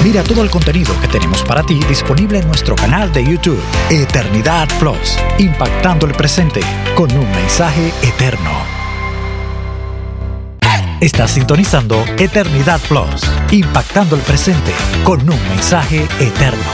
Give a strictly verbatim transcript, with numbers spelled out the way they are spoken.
Mira todo el contenido que tenemos para ti disponible en nuestro canal de YouTube, Eternidad Plus, impactando el presente con un mensaje eterno. Estás sintonizando Eternidad Plus, impactando el presente con un mensaje eterno.